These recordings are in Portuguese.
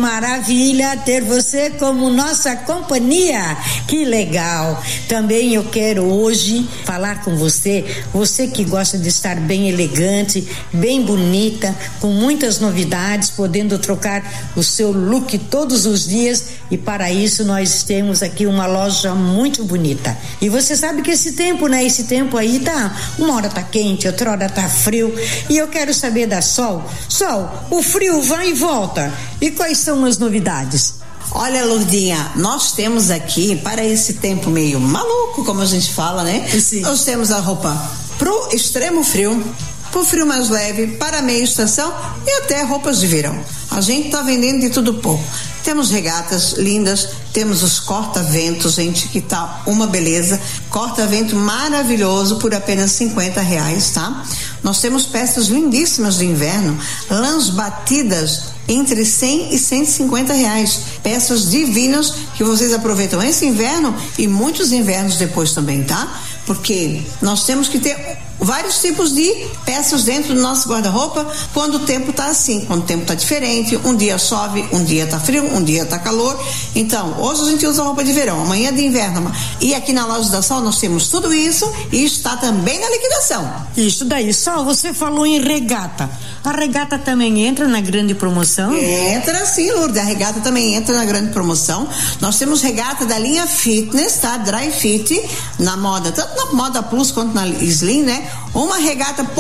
maravilha ter você como nossa companhia. Que legal. Também eu quero hoje falar com você que gosta de estar bem elegante, bem bonita, com muitas novidades, podendo trocar o seu look todos os dias, e para isso nós temos aqui uma loja muito bonita. E você sabe que esse tempo, né? Esse tempo aí tá, uma hora tá quente, outra hora tá frio, e eu quero saber da Sol, o frio vai e volta, e quais são as novidades? Olha, Lourdinha, nós temos aqui, para esse tempo meio maluco, como a gente fala, né? Sim. Nós temos a roupa pro extremo frio, pro frio mais leve, para meia estação e até roupas de verão. A gente tá vendendo de tudo pouco. Temos regatas lindas, temos os corta-ventos, gente, que tá uma beleza. Corta-vento maravilhoso por apenas R$50, tá? Nós temos peças lindíssimas de inverno, lãs batidas entre R$100 e R$150. Peças divinas que vocês aproveitam esse inverno e muitos invernos depois também, tá? Porque nós temos que ter vários tipos de peças dentro do nosso guarda-roupa quando o tempo tá assim, quando o tempo tá diferente, um dia chove, um dia tá frio, um dia tá calor. Então, hoje a gente usa roupa de verão, amanhã de inverno. E aqui na Loja da Sol nós temos tudo isso e está também na liquidação. Isso daí. Sol, você falou em regata. A regata também entra na grande promoção? Entra sim, Lourdes. A regata também entra na grande promoção. Nós temos regata da linha fitness, tá? Dry fit, na moda, tanto na moda plus quanto na slim, né? Uma regata por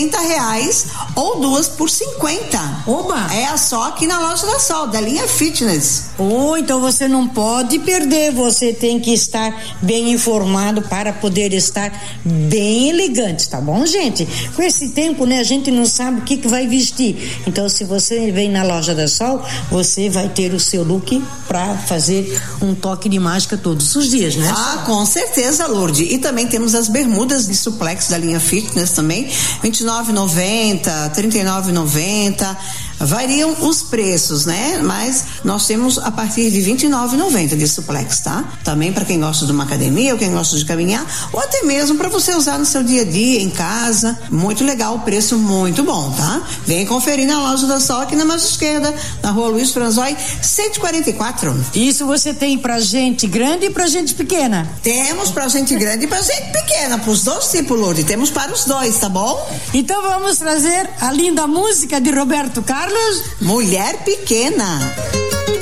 R$30 ou duas por 50. Oba! É só aqui na Loja da Sol, da linha fitness. Então você não pode perder, você tem que estar bem informado para poder estar bem elegante, tá bom, gente? Com esse tempo, né, a gente não sabe o que vai vestir. Então, se você vem na Loja da Sol, você vai ter o seu look para fazer um toque de mágica todos os dias, né? Ah, com certeza, Lourdes. E também temos as bermudas de suplex da linha fitness também, R$29,90, R$39,90. Variam os preços, né? Mas nós temos a partir de R$29,90 de suplex, tá? Também para quem gosta de uma academia ou quem gosta de caminhar, ou até mesmo para você usar no seu dia a dia, em casa. Muito legal, o preço muito bom, tá? Vem conferir na Loja da Sol aqui na margem esquerda, na Rua Luiz Franzói, 144. Isso você tem pra gente grande e pra gente pequena? Temos pra gente grande e pra gente pequena, pros dois tipos, Lourdes. Temos para os dois, tá bom? Então vamos trazer a linda música de Roberto Carlos, Mulher Pequena.